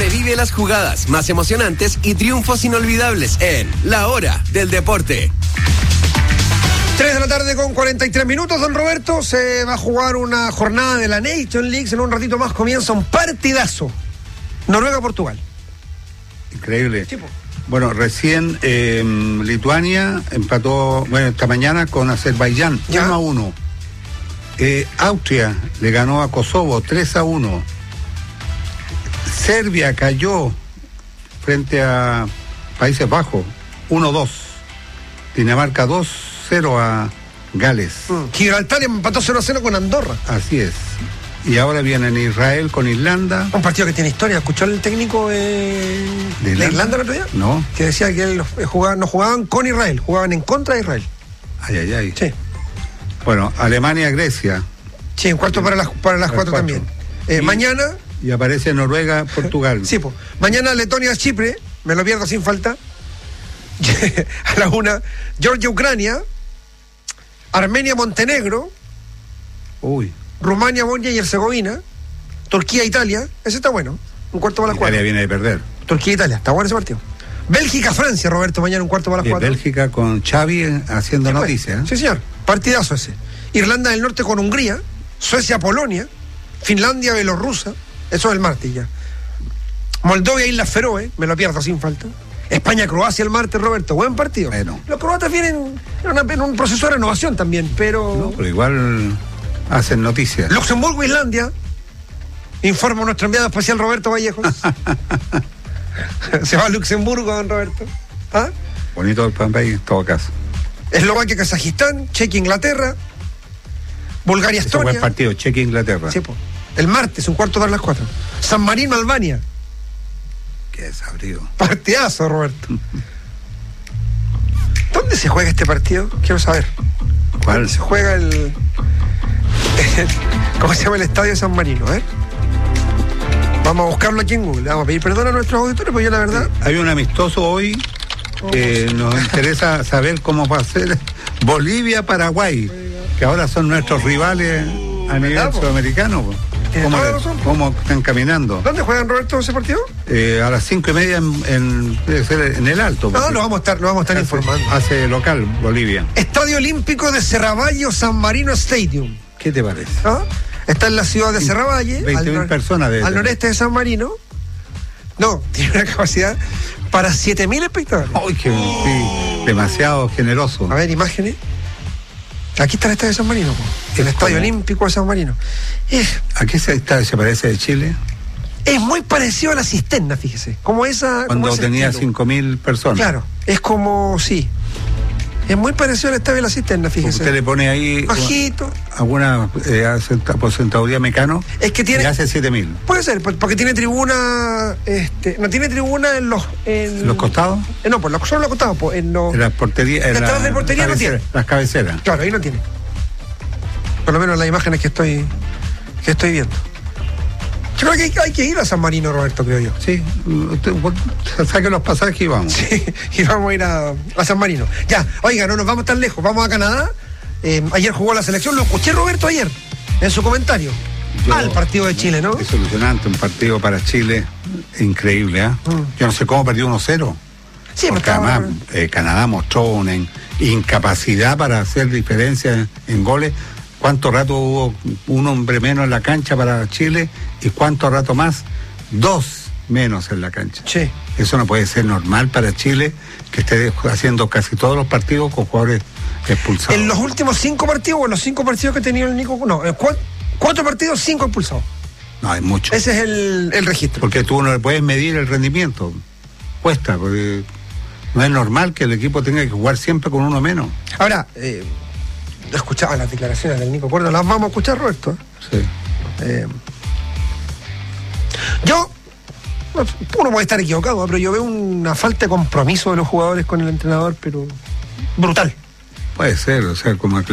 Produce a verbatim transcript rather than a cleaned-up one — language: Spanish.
Revive las jugadas más emocionantes y triunfos inolvidables en La Hora del Deporte. tres de la tarde con cuarenta y tres minutos, don Roberto. Se va a jugar una jornada de la Nations League. En un ratito más comienza un partidazo. Noruega-Portugal. Increíble. Tipo. Bueno, recién eh, Lituania empató, bueno, esta mañana con Azerbaiyán, ¿Ya? uno a uno. Eh, Austria le ganó a Kosovo tres a uno. Serbia cayó frente a Países Bajos uno a dos. Dinamarca dos a cero a Gales. Mm. Gibraltar empató cero a cero con Andorra. Así es. Y ahora vienen Israel con Irlanda. Un partido que tiene historia. ¿Escuchó el técnico eh, ¿De de Irlanda? Irlanda el otro día? No. Que decía que él jugaba, no jugaban con Israel, jugaban en contra de Israel. Ay, ay, ay. Sí. Bueno, Alemania-Grecia. Sí, un cuarto para las, para las cuatro, cuatro. también. Eh, Y- mañana, Y aparece Noruega-Portugal. sí, pues. Mañana Letonia-Chipre, me lo pierdo sin falta. A la una, Georgia-Ucrania, Armenia-Montenegro, Uy. Rumania-Bosnia y Herzegovina, Turquía-Italia, ese está bueno, un cuarto para las Italia cuatro. viene de perder. Turquía-Italia, está bueno ese partido. Bélgica-Francia, Roberto, mañana un cuarto para las De cuatro. Bélgica con Xavi haciendo Sí, pues. noticias. ¿eh? Sí, señor, partidazo ese. Irlanda del Norte con Hungría, Suecia-Polonia, Finlandia-Bielorrusia, eso es el martes ya. Moldovia-Islas Feroe, me lo pierdo sin falta. España-Croacia el martes, Roberto, buen partido. Bueno. Los croatas vienen en, una- en un proceso de renovación también, pero... No, pero igual hacen noticias. Luxemburgo-Islandia, informa nuestro enviado especial Roberto Vallejos. Se va a Luxemburgo, don Roberto. ¿Ah? Bonito el país en todo caso. Eslovaquia-Kazajistán, Chequia-Inglaterra, Ese Bulgaria-Estonia. buen partido, Chequia-Inglaterra. Sí, po. El martes, un cuarto para las cuatro. San Marino, Albania. Qué desabrido. Partidazo, Roberto. ¿Dónde se juega este partido? Quiero saber. ¿Cuál? ¿Dónde se juega el... ¿Cómo se llama el estadio de San Marino? A ver. Vamos a buscarlo aquí en Google. Vamos a pedir perdón a nuestros auditores, pero yo la verdad... Hay un amistoso hoy. Eh, nos interesa saber cómo va a ser Bolivia-Paraguay, que ahora son nuestros rivales a nivel ¿verdad, po? sudamericano. po. Tiene ¿Cómo, toda le- la razón, po. cómo están caminando? ¿Dónde juegan, Roberto, ese partido? Eh, a las cinco y media en, en- debe ser en el Alto. No, porque lo vamos a estar, lo vamos a estar hace, informando. hace local Bolivia. Estadio Olímpico de Cerravallo, San Marino Stadium. ¿Qué te parece? ¿Ah? Está en la ciudad de Cerravalle, veinte mil nor- personas debe al tener. noreste de San Marino. No, tiene una capacidad para siete mil espectadores. ¡Ay, qué sí, demasiado generoso! A ver, imágenes. Aquí está el estadio de San Marino, po. El Es estadio como- olímpico de San Marino. Es, ¿A qué se, está, se parece de Chile? es muy parecido a la cisterna, fíjese. Como esa. Cuando como ese tenía estilo. cinco mil personas. Claro, es como, sí. Es muy parecido al estadio de la cisterna, fíjese. Usted le pone ahí Bajito. alguna eh, acenta- porcentaduría mecano Es que tiene. y hace siete mil. Puede ser, por- porque tiene tribuna. Este, no tiene tribuna en los. En, ¿Los costados? Eh, no, pues los, solo los costados, pues, en los. En las porterías. en Detrás la- de portería no cabecera- tiene. Las cabeceras. Claro, ahí no tiene. Por lo menos las imágenes que estoy que estoy viendo. Yo creo que hay, hay que ir a San Marino, Roberto, creo yo. Sí, usted, saque los pasajes y vamos. Sí, y vamos a ir a, a San Marino. Ya, oiga, no nos vamos tan lejos, vamos a Canadá. Eh, ayer jugó la selección, lo escuché Roberto ayer, en su comentario. Yo- Al partido de Chile, ¿no? Es ilusionante, un partido para Chile increíble. ¿eh? Mm. Yo no sé cómo perdió uno cero. Sí, Porque pero estaba- además eh, Canadá mostró una in- incapacidad para hacer diferencia en, en goles. ¿Cuánto rato hubo un hombre menos en la cancha para Chile? ¿Y cuánto rato más? Dos menos en la cancha. Sí. Eso no puede ser normal para Chile, que esté haciendo casi todos los partidos con jugadores expulsados. En los últimos cinco partidos, o en los cinco partidos que ha tenido el Nico, no, en cua- cuatro partidos, cinco expulsados. No, hay mucho. Ese es el, el registro. Porque tú no le puedes medir el rendimiento. Cuesta, porque no es normal que el equipo tenga que jugar siempre con uno menos. Ahora, eh, escuchaba las declaraciones del Nico Cuerda, las vamos a escuchar, Roberto. Sí. Eh, yo, uno puede estar equivocado, pero yo veo una falta de compromiso de los jugadores con el entrenador, pero brutal. Puede ser, o sea, como